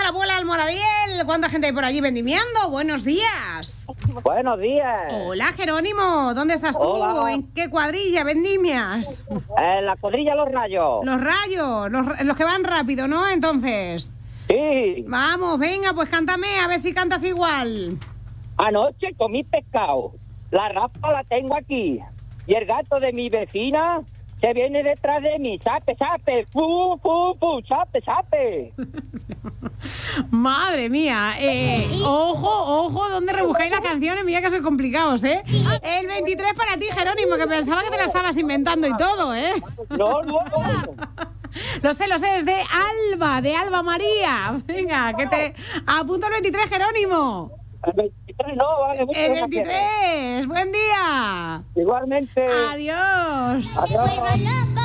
la abuela Almoradiel. ¿Cuánta gente hay por allí vendimiando? Buenos días. Buenos días. Hola, Jerónimo. ¿Dónde estás tú? Hola. ¿En qué cuadrilla vendimias? En la cuadrilla Los Rayos. Los rayos, los que van rápido, ¿no? Entonces. Sí. Vamos, venga, pues cántame, a ver si cantas igual. Anoche comí pescado. La raspa la tengo aquí. Y el gato de mi vecina se viene detrás de mí. ¡Sape, sape! ¡Fu, fu, fu! ¡Sape, sape! Madre mía, ojo, ¿dónde rebuscáis las canciones? Mira que sois complicados, ¿eh? El 23 para ti, Jerónimo, que pensaba que te la estabas inventando y todo, ¿eh? No. Lo sé, es de Alba María. Venga, que te apunto el 23, Jerónimo. El 23 no, vale. El 23, buen día. Igualmente. Adiós. Adiós.